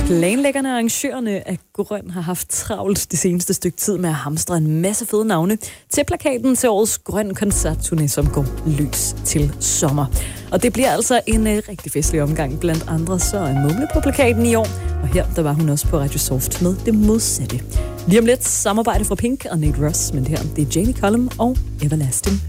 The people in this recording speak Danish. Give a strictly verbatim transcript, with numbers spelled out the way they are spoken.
Planlæggerne og arrangørerne af Grøn har haft travlt det seneste stykke tid med at hamstre en masse fede navne til plakaten til årets Grøn koncertturné, som går løs til sommer. Og det bliver altså en uh, rigtig festlig omgang. Blandt andre så er Mumle på plakaten i år, og her der var hun også på Radio Soft med det modsatte. Lige om lidt samarbejde fra Pink og Nate Russ, men det her det er Jamie Cullum og Everlasting.